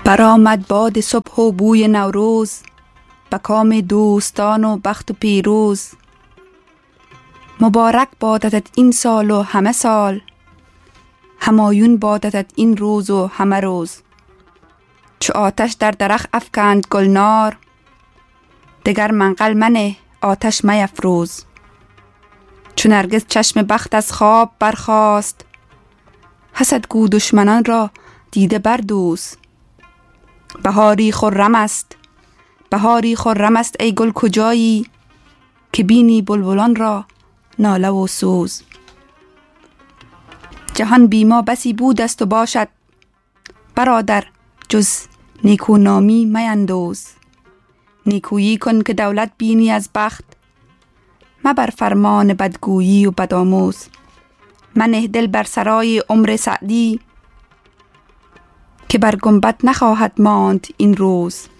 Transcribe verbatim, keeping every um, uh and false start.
برآمد باد صبح و بوی نوروز، به کام دوستان و بخت و پیروز. مبارک بادتت این سال و همه سال، همایون بادتت این روز و همه روز. چو آتش در درخت افکند گلنار، دگر منقل منه آتش میفروز. چو نرگس چشم بخت از خواب برخاست، حسد گو دشمنان را دیده بردوز. بهاری خرم است، بهاری خرم است ای گل کجایی، که بینی بلبلان را ناله و سوز. جهان بی ما بسی بود است و باشد، برادر جز نیکونامی میندوز. نیکویی کن که دولت بینی از بخت، مبر فرمان بدگویی و بدآموز. منه دل بر سرای عمر سعدی، که بر گنبد نخواهد ماند این روز.